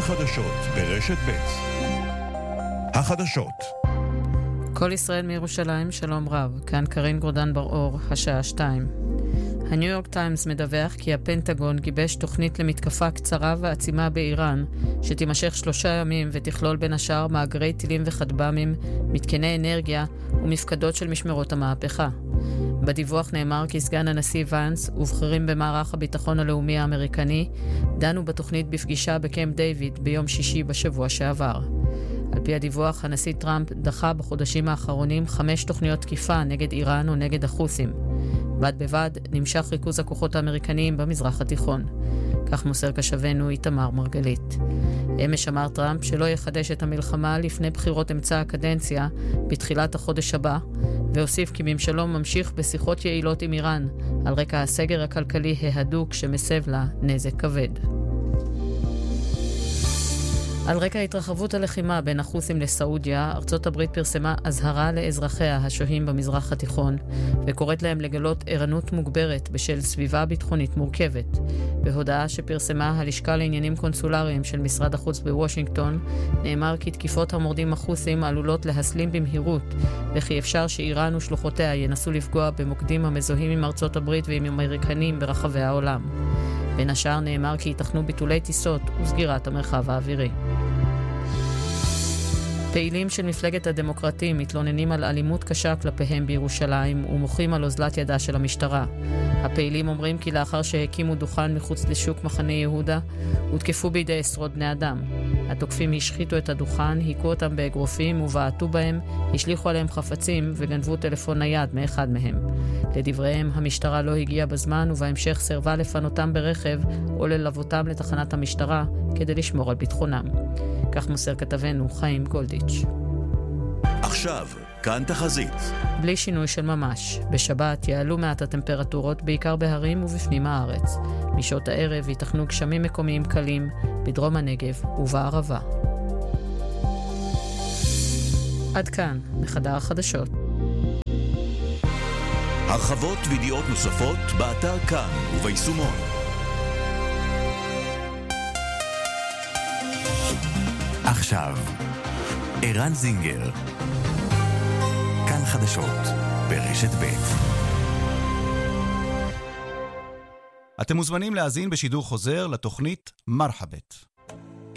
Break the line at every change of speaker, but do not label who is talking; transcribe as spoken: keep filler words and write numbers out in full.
חדשות ברשת ב'. החדשות.
כל ישראל מירושלים, שלום רב. כאן קרין גורדן בר-אור, השעה שתיים. הניו יורק טיימס מדווח כי הפנטגון גיבש תוכנית למתקפה קצרה ועצימה באיראן, שתימשך שלושה ימים ותכלול בין השאר מאגרי טילים וכטב"מים, מתקני אנרגיה ומפקדות של משמרות המהפכה. בדיווח נאמר כי סגן הנשיא ואנס ובכירים במערך הביטחון הלאומי האמריקני דנו בתוכנית בפגישה בקמפ דיוויד ביום שישי בשבוע שעבר. על פי הדיווח, הנשיא טראמפ דחה בחודשים האחרונים חמש תוכניות תקיפה נגד איראן או נגד החות'ים. בד בבד נמשך ריכוז הכוחות האמריקניים במזרח התיכון. כך מוסר כשבנו איתמר מרגלית. אמש אמר טראמפ שלא יחדש את המלחמה לפני בחירות אמצע הקדנציה בתחילת החודש הבא, והוסיף כי ממשלו ממשיך בשיחות יעילות עם איראן על רקע הסגר הכלכלי ההדוק שמסב לה נזק כבד. על רקע התרחבות הלחימה בין החות'ים לסעודיה, ארצות הברית פרסמה אזהרה לאזרחיה השוהים במזרח התיכון, וקוראת להם לגלות ערנות מוגברת בשל סביבה ביטחונית מורכבת. בהודעה שפרסמה הלשכה לעניינים קונסולריים של משרד החוץ בוושינגטון, נאמר כי תקיפות המורדים החות'ים עלולות להסלים במהירות, וכי אפשר שאיראן ושלוחותיה ינסו לפגוע במוקדים המזוהים עם ארצות הברית ועם אמריקנים ברחבי העולם. בין השאר נאמר כי ייתכנו ביטולי טיסות וסגירת המרחב האווירי. פעילים של מפלגת הדמוקרטים מתלוננים על אלימות קשה כלפיהם בירושלים ומוחים על אוזלת ידה של המשטרה. הפעילים אומרים כי לאחר שהקימו דוכן מחוץ לשוק מחנה יהודה, הותקפו בידי עשרות בני אדם. התוקפים השחיתו את הדוכן, היכו אותם באגרופים ובעטו בהם, השליחו עליהם חפצים וגנבו טלפון נייד מאחד מהם. לדבריהם, המשטרה לא הגיעה בזמן ובהמשך סירבה לפנותם ברכב או ללוותם לתחנת המשטרה כדי לשמור על ביטחונם. כך מוסר כתבנו חיים גולדיץ'.
עכשיו, כאן תחזית.
בלי שינוי של ממש. בשבת יעלו מעט הטמפרטורות בעיקר בהרים ובפנים הארץ. משעות הערב ייתכנו גשמים מקומיים קלים בדרום הנגב ובערבה. עד כאן, מחדר החדשות.
הרחבות וידיעות נוספות באתר כאן וביישומון.
עכשיו, ערן זינגר. כאן חדשות ברשת ב'.
אתם מוזמנים להאזין בשידור חוזר לתוכנית מרחבת.